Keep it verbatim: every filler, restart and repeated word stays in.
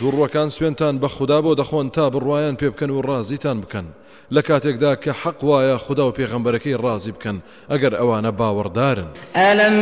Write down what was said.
دووڕوەکان سوێنتان بە خوددا بۆ دەخۆن تا بڕوایان پێ بکەن و ڕازیتان بکەن لە کاتێکدا کە حەق وایە خوددا و پێغەمبەرەکەی ڕازی بکەن ئەگەر ئەوانە باوەڕدارن.